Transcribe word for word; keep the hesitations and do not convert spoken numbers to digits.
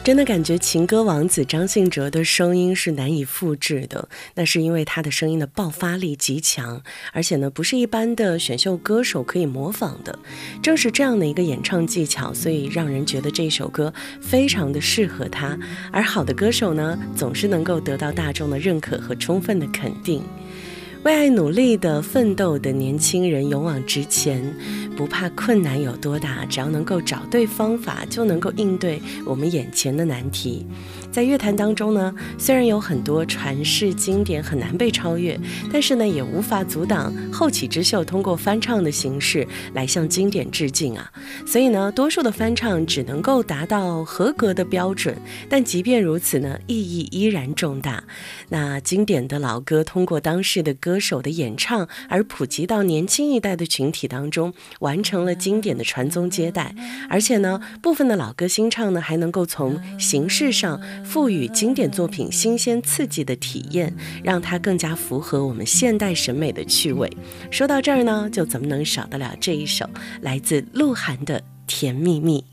真的感觉情歌王子张信哲的声音是难以复制的，那是因为他的声音的爆发力极强，而且呢不是一般的选秀歌手可以模仿的。正是这样的一个演唱技巧，所以让人觉得这首歌非常的适合他。而好的歌手呢，总是能够得到大众的认可和充分的肯定。为爱努力的奋斗的年轻人勇往直前，不怕困难有多大，只要能够找对方法，就能够应对我们眼前的难题。在乐坛当中呢，虽然有很多传世经典很难被超越，但是呢也无法阻挡后起之秀通过翻唱的形式来向经典致敬啊。所以呢，多数的翻唱只能够达到合格的标准，但即便如此呢，意义依然重大。那经典的老歌通过当时的歌手的演唱而普及到年轻一代的群体当中，完成了经典的传宗接代。而且呢，部分的老歌新唱呢，还能够从形式上赋予经典作品新鲜刺激的体验，让它更加符合我们现代审美的趣味。说到这儿呢，就怎么能少得了这一首来自鹿晗的《甜蜜蜜》。